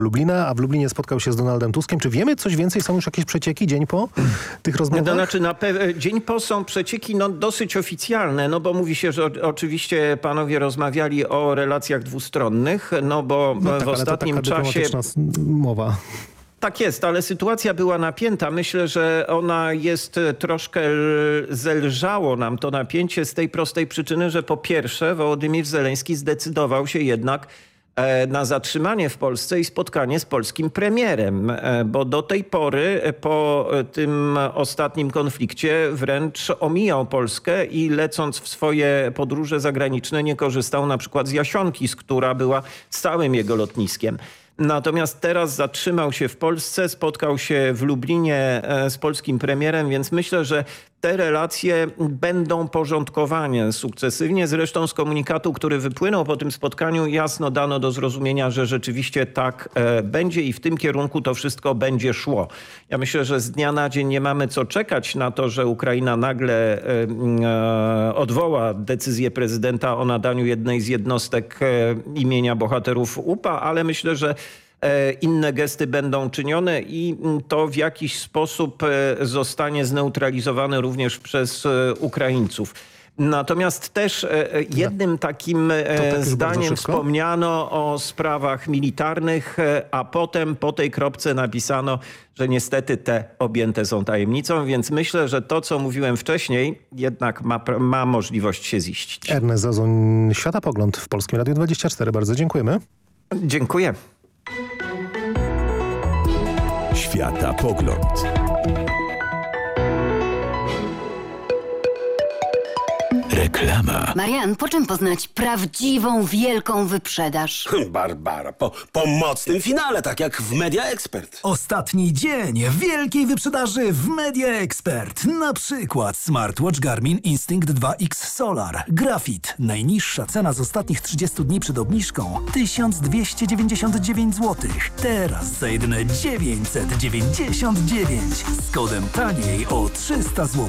Lublina, a w Lublinie spotkał się z Donaldem Tuskiem. Czy wiemy coś więcej? Są już jakieś przecieki dzień po tych rozmowach? To znaczy dzień po są przecieki dosyć oficjalne, bo mówi się, że oczywiście panowie rozmawiali o relacjach dwustronnych, bo tak, w ostatnim czasie... mowa. Tak jest, ale sytuacja była napięta. Myślę, że ona jest troszkę... Zelżało nam to napięcie z tej prostej przyczyny, że po pierwsze Wołodymyr Zełenski zdecydował się jednak na zatrzymanie w Polsce i spotkanie z polskim premierem, bo do tej pory po tym ostatnim konflikcie wręcz omijał Polskę i lecąc w swoje podróże zagraniczne nie korzystał na przykład z Jasionki, która była stałym jego lotniskiem. Natomiast teraz zatrzymał się w Polsce, spotkał się w Lublinie z polskim premierem, więc myślę, że te relacje będą porządkowane sukcesywnie. Zresztą z komunikatu, który wypłynął po tym spotkaniu, jasno dano do zrozumienia, że rzeczywiście tak będzie i w tym kierunku to wszystko będzie szło. Ja myślę, że z dnia na dzień nie mamy co czekać na to, że Ukraina nagle odwoła decyzję prezydenta o nadaniu jednej z jednostek imienia bohaterów UPA, ale myślę, że inne gesty będą czynione i to w jakiś sposób zostanie zneutralizowane również przez Ukraińców. Natomiast też jednym takim zdaniem wspomniano o sprawach militarnych, a potem po tej kropce napisano, że niestety te objęte są tajemnicą, więc myślę, że to, co mówiłem wcześniej, jednak ma możliwość się ziścić. Ernest Zozuń, Światopogląd w Polskim Radiu 24. Bardzo dziękujemy. Dziękuję. Światopogląd. Reklama. Marian, po czym poznać prawdziwą, wielką wyprzedaż? Barbara, po mocnym finale, tak jak w Media Expert. Ostatni dzień wielkiej wyprzedaży w Media Expert. Na przykład smartwatch Garmin Instinct 2X Solar. Grafit. Najniższa cena z ostatnich 30 dni przed obniżką 1299 zł. Teraz za jedyne 999 z kodem taniej o 300 zł.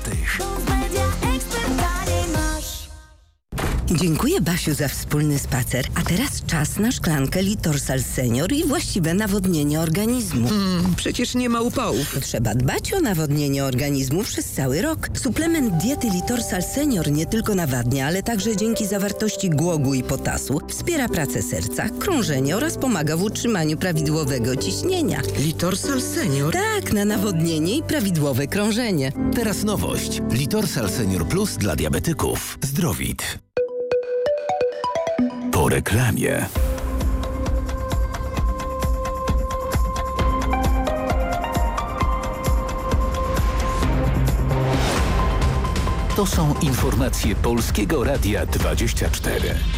Dziękuję, Basiu, za wspólny spacer. A teraz czas na szklankę Litorsal Senior i właściwe nawodnienie organizmu. Przecież nie ma upałów. Trzeba dbać o nawodnienie organizmu przez cały rok. Suplement diety Litorsal Senior nie tylko nawadnia, ale także dzięki zawartości głogu i potasu wspiera pracę serca, krążenie oraz pomaga w utrzymaniu prawidłowego ciśnienia. Litorsal Senior? Tak, na nawodnienie i prawidłowe krążenie. Teraz nowość. Litorsal Senior Plus dla diabetyków. Zdrowit. Po reklamie. To są informacje Polskiego Radia 24.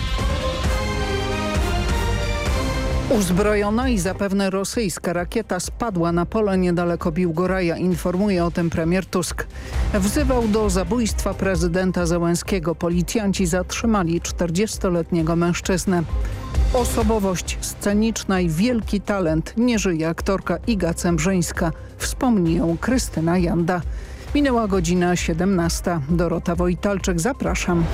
Uzbrojona i zapewne rosyjska rakieta spadła na pole niedaleko Biłgoraja, informuje o tym premier Tusk. Wzywał do zabójstwa prezydenta Zełenskiego. Policjanci zatrzymali 40-letniego mężczyznę. Osobowość sceniczna i wielki talent. Nie żyje aktorka Iga Cembrzyńska. Wspomni ją Krystyna Janda. Minęła godzina 17. Dorota Wojtalczyk, zapraszam.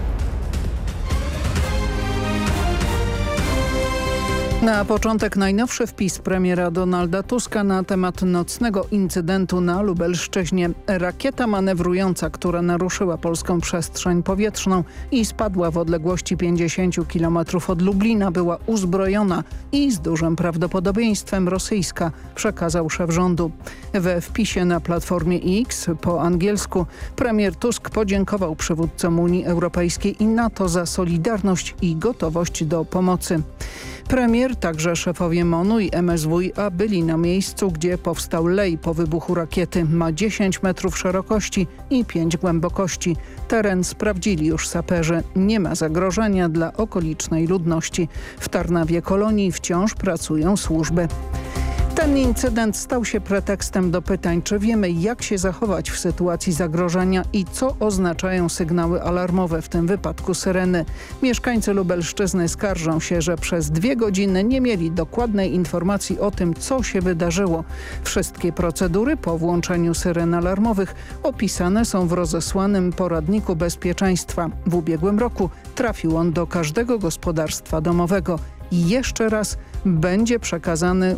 Na początek najnowszy wpis premiera Donalda Tuska na temat nocnego incydentu na Lubelszczyźnie. Rakieta manewrująca, która naruszyła polską przestrzeń powietrzną i spadła w odległości 50 km od Lublina, była uzbrojona i z dużym prawdopodobieństwem rosyjska, przekazał szef rządu. We wpisie na platformie X po angielsku premier Tusk podziękował przywódcom Unii Europejskiej i NATO za solidarność i gotowość do pomocy. Premier, także szefowie MON-u i MSWiA byli na miejscu, gdzie powstał lej po wybuchu rakiety. Ma 10 metrów szerokości i 5 głębokości. Teren sprawdzili już saperzy. Nie ma zagrożenia dla okolicznej ludności. W Tarnawie Kolonii wciąż pracują służby. Ten incydent stał się pretekstem do pytań, czy wiemy, jak się zachować w sytuacji zagrożenia i co oznaczają sygnały alarmowe, w tym wypadku syreny. Mieszkańcy Lubelszczyzny skarżą się, że przez 2 godziny nie mieli dokładnej informacji o tym, co się wydarzyło. Wszystkie procedury po włączeniu syren alarmowych opisane są w rozesłanym poradniku bezpieczeństwa. W ubiegłym roku trafił on do każdego gospodarstwa domowego. I jeszcze raz będzie przekazany